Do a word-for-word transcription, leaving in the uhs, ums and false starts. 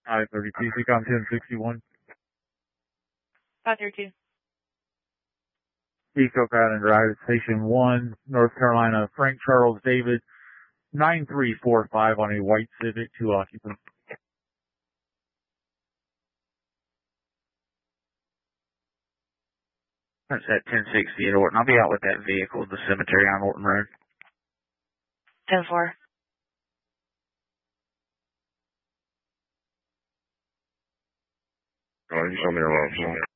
five thirty-two, Seacom ten sixty-one. five thirty-two. East Oak Island Drive, Station one, North Carolina, Frank Charles David, nine three four five on a white Civic, two occupants. That's at ten sixty at Orton. I'll be out with that vehicle at the cemetery on Orton Road. ten four. Oh, you show me your location.